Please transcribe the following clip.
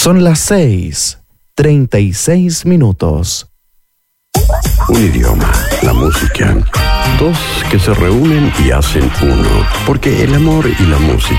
Son las 6:36. Un idioma, la música. Dos que se reúnen y hacen uno. Porque el amor y la música